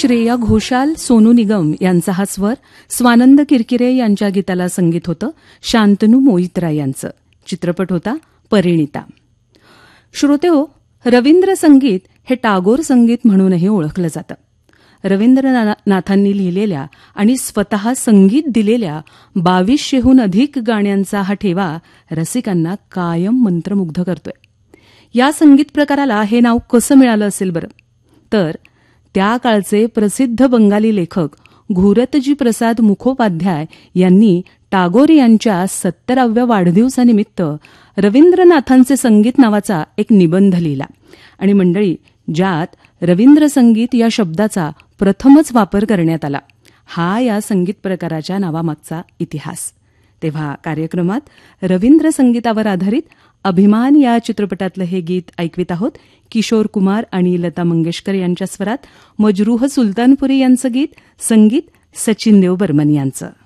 श्रेया घोषाल, सोनू निगम यांचा हा स्वर, स्वानंद किरकिरे यांच्या गीताला संगीत होतं शांतनू मोईत्रा यांचं. चित्रपट होता परिणिता. श्रोतेहो, रवींद्र संगीत हे टागोर संगीत म्हणूनही ओळखलं जातं. रवींद्रनाथांनी लिहिलेल्या आणि स्वतः संगीत दिलेल्या 2200हून अधिक गाण्यांचा हा ठेवा रसिकांना कायम मंत्रमुग्ध करतोय. या संगीत प्रकाराला हे नाव कसं मिळालं असेल बरं? तर त्या काळचे प्रसिद्ध बंगाली लेखक घुरतजी प्रसाद मुखोपाध्याय यांनी टागोर यांच्या 70व्या वाढदिवसानिमित्त रवींद्रनाथांचे संगीत नावाचा एक निबंध लिहिला. आणि मंडळी, ज्यात रवींद्र संगीत या शब्दाचा प्रथमच वापर करण्यात आला. हा या संगीत प्रकाराच्या नावामागचा इतिहास. तेव्हा कार्यक्रमात रवींद्र संगीतावर आधारित अभिमान या चित्रपटातलं हे गीत ऐकवित आहोत. किशोर कुमार आणि लता मंगेशकर यांच्या स्वरात मजरूह सुलतानपुरी यांचं गीत, संगीत सचिन देव बर्मन यांचं.